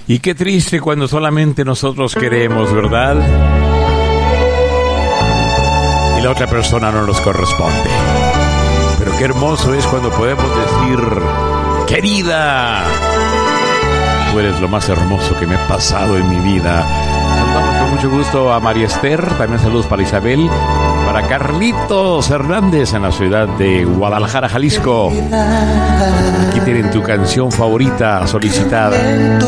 Y qué triste cuando solamente nosotros queremos, ¿verdad? Y la otra persona no nos corresponde. Pero qué hermoso es cuando podemos decir: querida, tú eres lo más hermoso que me ha pasado en mi vida. Saludamos con mucho gusto a María Esther, también saludos para Isabel, para Carlitos Hernández en la ciudad de Guadalajara, Jalisco. Aquí tienen tu canción favorita solicitada.